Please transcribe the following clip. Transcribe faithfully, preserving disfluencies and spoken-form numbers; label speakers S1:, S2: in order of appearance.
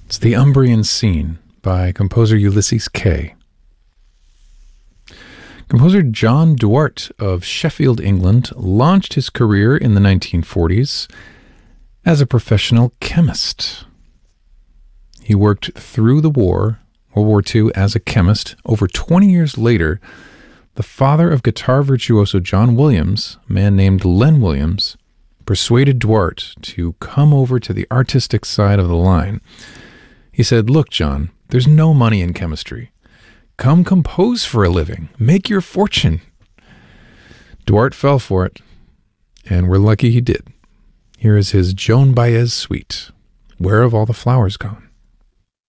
S1: It's The Umbrian Scene by composer Ulysses Kay. Composer John Duarte of Sheffield, England, launched his career in the nineteen forties as a professional chemist. He worked through the war, World War Two, as a chemist. Over twenty years later, the father of guitar virtuoso John Williams, a man named Len Williams, persuaded Duarte to come over to the artistic side of the line. He said, "Look, John, there's no money in chemistry. Come compose for a living. Make your fortune." Duarte fell for it, and we're lucky he did. Here is his Joan Baez suite, Where Have All the Flowers Gone?